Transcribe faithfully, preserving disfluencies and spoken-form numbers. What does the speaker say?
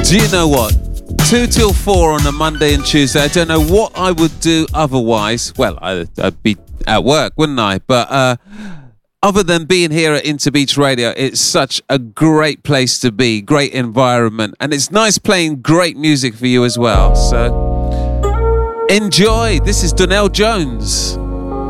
Do you know what? Two till four on a Monday and Tuesday. I don't know what I would do otherwise. Well, I'd, I'd be at work, wouldn't I? But uh, other than being here at Interbeats Radio, it's such a great place to be, great environment, and it's nice playing great music for you as well. So enjoy. This is Donell Jones.